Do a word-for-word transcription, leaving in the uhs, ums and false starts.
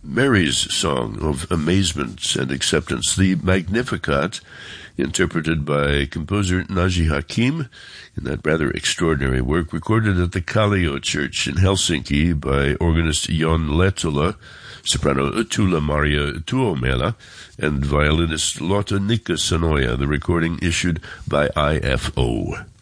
Mary's song of amazement and acceptance, the Magnificat, interpreted by composer Naji Hakim in that rather extraordinary work, recorded at the Kallio Church in Helsinki by organist Jon Lehtola, soprano Tuula Maria Tuomela, and violinist Lotta Nikka Sanoja, the recording issued by I F O.